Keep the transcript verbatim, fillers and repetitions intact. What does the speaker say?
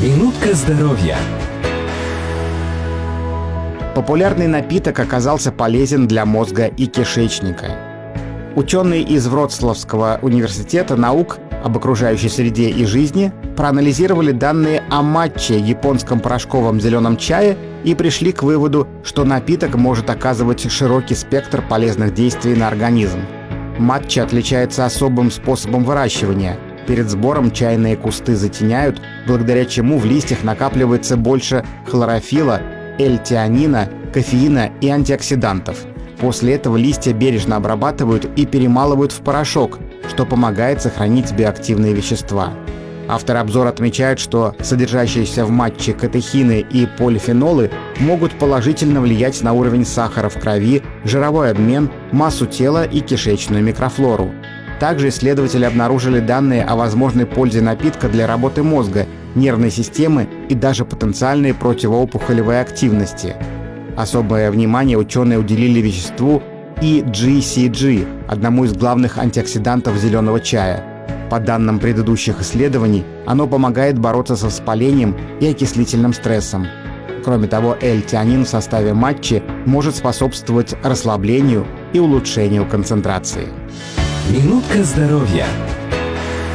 Минутка здоровья. Популярный напиток оказался полезен для мозга и кишечника. Ученые из Вроцлавского университета наук об окружающей среде и жизни проанализировали данные о матче, японском порошковом зеленом чае, и пришли к выводу, что напиток может оказывать широкий спектр полезных действий на организм. Матча отличается особым способом выращивания. Перед сбором чайные кусты затеняют, благодаря чему в листьях накапливается больше хлорофилла, L-теанина, кофеина и антиоксидантов. После этого листья бережно обрабатывают и перемалывают в порошок, что помогает сохранить биоактивные вещества. Авторы обзора отмечают, что содержащиеся в матче катехины и полифенолы могут положительно влиять на уровень сахара в крови, жировой обмен, массу тела и кишечную микрофлору. Также исследователи обнаружили данные о возможной пользе напитка для работы мозга, нервной системы и даже потенциальной противоопухолевой активности. Особое внимание ученые уделили веществу и джи си джи, одному из главных антиоксидантов зеленого чая. По данным предыдущих исследований, оно помогает бороться со воспалением и окислительным стрессом. Кроме того, L-теанин в составе матчи может способствовать расслаблению и улучшению концентрации. Минутка здоровья.